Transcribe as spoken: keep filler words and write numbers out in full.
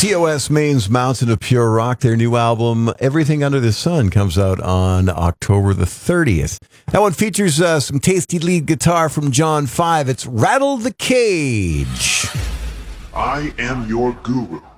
T O S Maine's Mountain of Pure Rock, their new album, Everything Under the Sun, comes out on October the thirtieth. That one features uh, some tasty lead guitar from John Five. It's Rattle the Cage. I am your guru.